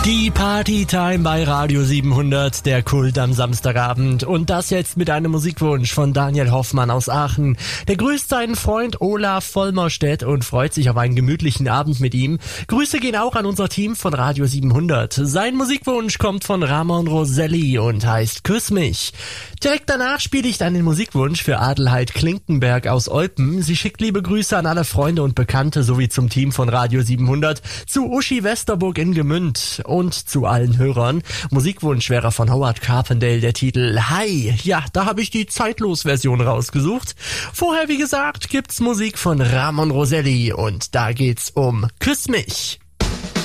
Die Partytime bei Radio 700, der Kult am Samstagabend. Und das jetzt mit einem Musikwunsch von Daniel Hoffmann aus Aachen. Der grüßt seinen Freund Olaf Vollmerstedt und freut sich auf einen gemütlichen Abend mit ihm. Grüße gehen auch an unser Team von Radio 700. Sein Musikwunsch kommt von Ramon Roselli und heißt Küss mich. Direkt danach spiele ich dann den Musikwunsch für Adelheid Klinkenberg aus Olpen. Sie schickt liebe Grüße an alle Freunde und Bekannte sowie zum Team von Radio 700, zu Uschi Westerburg in Gemünd und zu allen Hörern. Musikwunsch wäre von Howard Carpendale der Titel Hi. Ja, da habe ich die Zeitlos-Version rausgesucht. Vorher, wie gesagt, gibt's Musik von Ramon Roselli und da geht's um Küss mich.